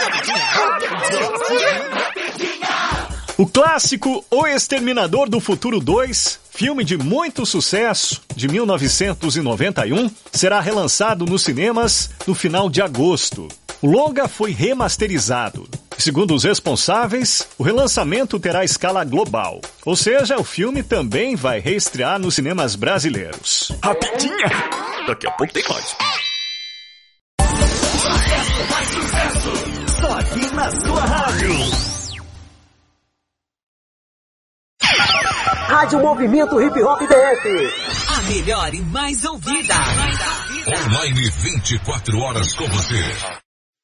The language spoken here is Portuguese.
O clássico O Exterminador do Futuro 2, filme de muito sucesso, de 1991, será relançado nos cinemas no final de agosto. O longa foi remasterizado. Segundo os responsáveis, o relançamento terá escala global. Ou seja, o filme também vai reestrear nos cinemas brasileiros. Rapidinha! Daqui a pouco tem mais. Só aqui na sua rádio. Rádio Movimento Hip Hop DF. A melhor e mais ouvida. Online 24 horas com você.